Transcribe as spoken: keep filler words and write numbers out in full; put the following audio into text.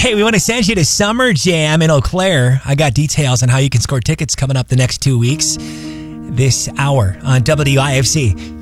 Hey, we want to send you to Summer Jam in Eau Claire. I got details on how you can score tickets coming up the next two weeks. This hour on W I F C.